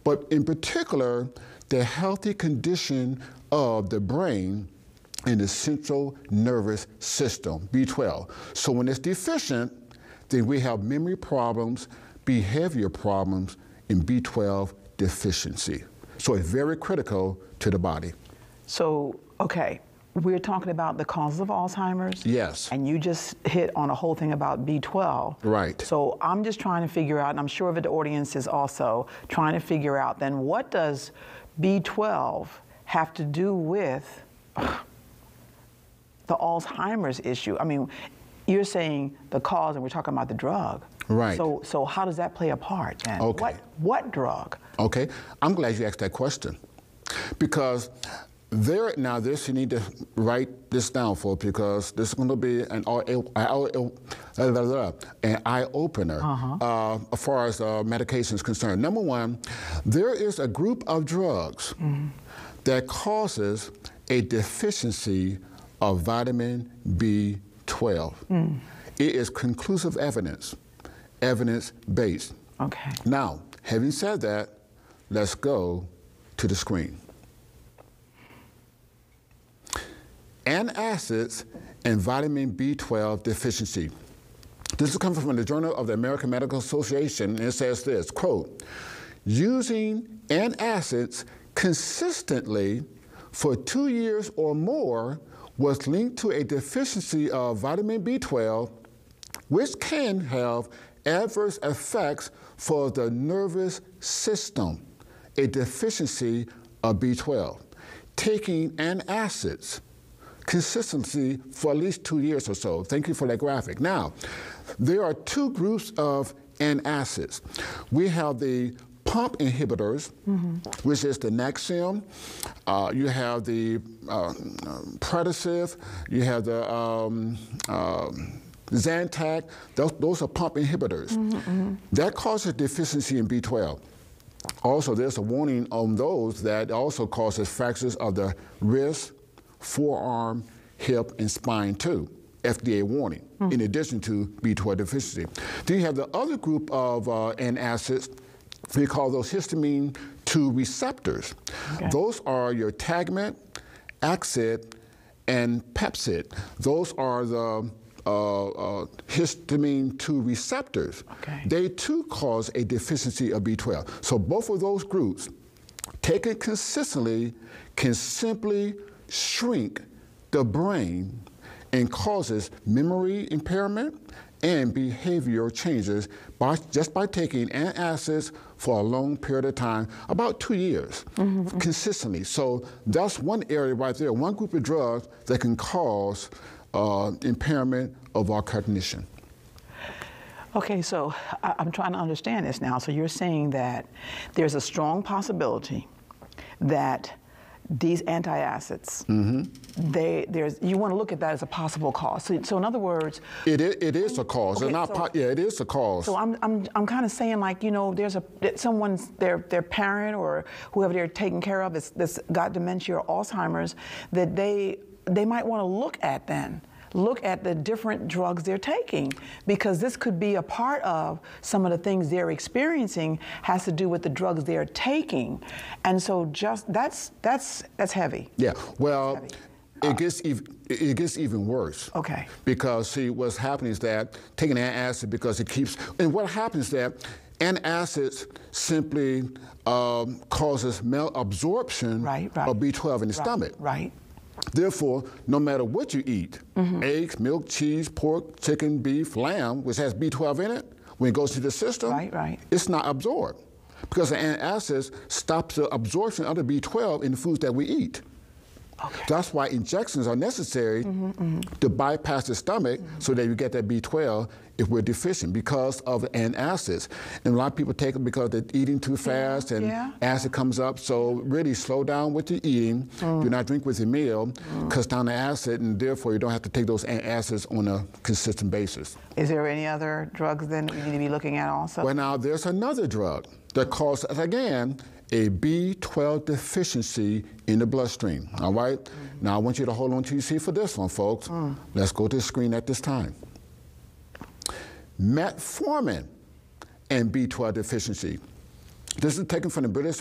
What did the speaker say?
but in particular, the healthy condition of the brain and the central nervous system, B12. So when it's deficient, then we have memory problems, behavior problems, and B12 deficiency. So it's very critical to the body. So, okay, we're talking about the causes of Alzheimer's. Yes. And you just hit on a whole thing about B12. Right. So I'm just trying to figure out, and I'm sure the audience is also trying to figure out, then what does B12 have to do with the Alzheimer's issue? I mean, you're saying the cause, and we're talking about the drug. Right. So how does that play a part then? Okay. What drug? Okay, I'm glad you asked that question, because this you need to write this down for, because this is going to be an eye-opener as far as medication is concerned. Number one, there is a group of drugs that causes a deficiency of vitamin B12. It is conclusive evidence, evidence-based. Okay. Now, having said that, let's go to the screen. Antacids and vitamin B12 deficiency. This is coming from the Journal of the American Medical Association, and it says this, quote, using antacids consistently for 2 years or more was linked to a deficiency of vitamin B12, which can have adverse effects for the nervous system, a deficiency of B12. Taking antacids consistently for at least 2 years or so. Thank you for that graphic. Now, there are two groups of antacids. We have the pump inhibitors, which is the Nexium. You have the Prednisone. You have the Zantac. Those are pump inhibitors. That causes deficiency in B12. Also, there's a warning on those that also causes fractures of the wrist, forearm, hip, and spine too. FDA warning, in addition to B12 deficiency. Then you have the other group of antacids. We call those histamine 2 receptors. Okay. Those are your Tagamet, Axid, and Pepsid. Those are the histamine 2 receptors. Okay. They too cause a deficiency of B12. So both of those groups, taken consistently, can simply shrink the brain and causes memory impairment and behavioral changes just by taking antacids for a long period of time, about 2 years, consistently. So that's one area right there, one group of drugs that can cause impairment of our cognition. Okay, so I'm trying to understand this now. So you're saying that there's a strong possibility that these antacids, you want to look at that as a possible cause. So in other words, it is a cause. Okay, it is a cause. So I'm kind of saying, like, you know, there's someone's their parent or whoever they're taking care of that's got dementia or Alzheimer's, that they might want to look at the different drugs they're taking, because this could be a part of some of the things they're experiencing has to do with the drugs they're taking. And so just that's heavy. Yeah, well, it gets even worse. Okay. Because see, what's happening is that taking antacid, because it keeps, and what happens is that antacids simply causes malabsorption of B12 in the stomach. Right. Therefore, no matter what you eat, eggs, milk, cheese, pork, chicken, beef, lamb, which has B12 in it, when it goes to the system, it's not absorbed. Because the antacids stops the absorption of the B12 in the foods that we eat. Okay. That's why injections are necessary to bypass the stomach so that you get that B12 if we're deficient because of antacids. And a lot of people take them because they're eating too fast and acid comes up. So really slow down with your eating. Do not drink with your meal. Cuts down the acid, and therefore you don't have to take those antacids on a consistent basis. Is there any other drugs then we need to be looking at also? Well, now there's another drug that causes, again, a B12 deficiency in the bloodstream, all right? Now I want you to hold on to your seat for this one, folks. Let's go to the screen at this time. Metformin and B12 deficiency. This is taken from the British